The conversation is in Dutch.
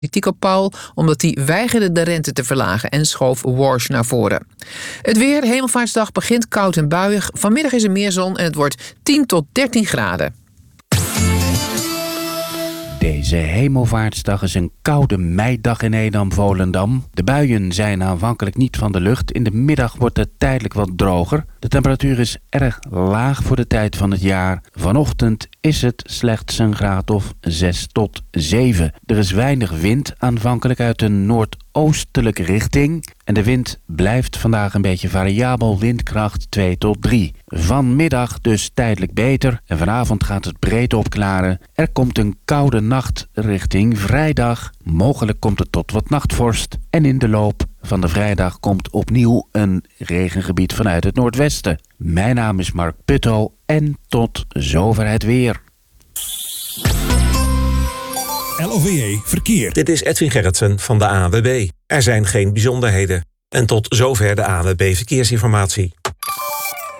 kritiek op Powell omdat hij weigerde de rente te verlagen en schoof Walsh naar voren. Het weer, Hemelvaartsdag, begint koud en buiig. Vanmiddag is er meer zon en het wordt 10 tot 13 graden. Deze Hemelvaartsdag is een koude meidag in Edam-Volendam. De buien zijn aanvankelijk niet van de lucht. In de middag wordt het tijdelijk wat droger. De temperatuur is erg laag voor de tijd van het jaar. Vanochtend is het slechts een graad of 6 tot 7. Er is weinig wind, aanvankelijk uit een noordoostelijke richting. En de wind blijft vandaag een beetje variabel, windkracht 2 tot 3. Vanmiddag dus tijdelijk beter en vanavond gaat het breed opklaren. Er komt een koude nacht richting vrijdag. Mogelijk komt het tot wat nachtvorst. En in de loop van de vrijdag komt opnieuw een regengebied vanuit het noordwesten. Mijn naam is Mark Putto en tot zover het weer. LOVE Verkeer. Dit is Edwin Gerritsen van de ANWB. Er zijn geen bijzonderheden. En tot zover de ANWB Verkeersinformatie.